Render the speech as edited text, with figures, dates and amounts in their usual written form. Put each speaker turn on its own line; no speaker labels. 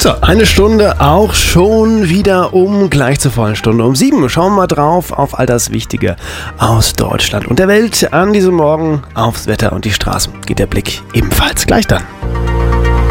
So, eine Stunde auch schon wieder gleich zur vollen Stunde. Um 7 schauen wir mal drauf auf all das Wichtige aus Deutschland und der Welt. An diesem Morgen aufs Wetter und die Straßen geht der Blick ebenfalls gleich dann.